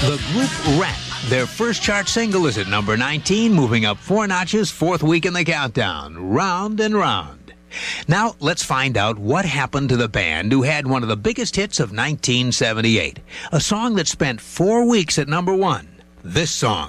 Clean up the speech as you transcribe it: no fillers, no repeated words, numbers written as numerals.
The group Rat. Their first chart single is at number 19, moving up 4 notches, 4th week in the countdown. Round and Round. Now, let's find out what happened to the band who had one of the biggest hits of 1978. A song that spent 4 weeks at number 1. This song.